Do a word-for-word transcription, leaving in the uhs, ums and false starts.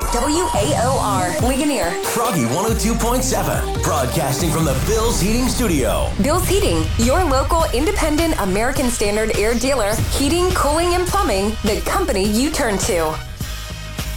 W A O R, Ligonier. Froggy one oh two point seven, broadcasting from the Bill's Heating Studio. Bill's Heating, your local independent American Standard air dealer. Heating, cooling, and plumbing, the company you turn to.